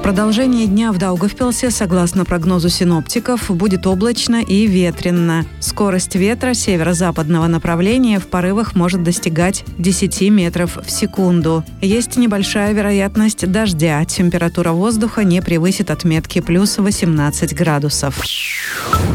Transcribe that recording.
продолжение дня в Даугавпилсе, согласно прогнозу синоптиков, будет облачно и ветрено. Скорость ветра северо-западного направления в порывах может достигать 10 метров в секунду. Есть небольшая вероятность дождя. Температура воздуха не превысит отметки плюс 18 градусов.